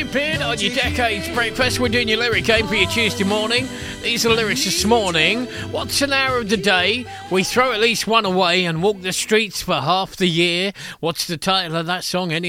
Beard on your Decades Breakfast. We're doing your lyric game for your Tuesday morning. These are the lyrics this morning. What's an hour of the day? We throw at least one away and walk the streets for half the year. What's the title of that song?